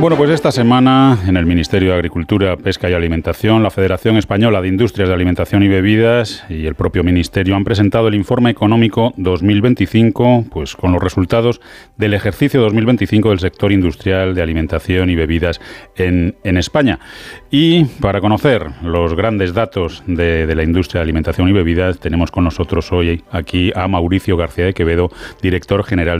Bueno, pues esta semana en el Ministerio de Agricultura, Pesca y Alimentación, la Federación Española de Industrias de Alimentación y Bebidas y el propio Ministerio han presentado el Informe Económico 2025, pues con los resultados del ejercicio 2025 del sector industrial de alimentación y bebidas en España. Y para conocer los grandes datos de la industria de alimentación y bebidas, tenemos con nosotros hoy aquí a Mauricio García de Quevedo, director general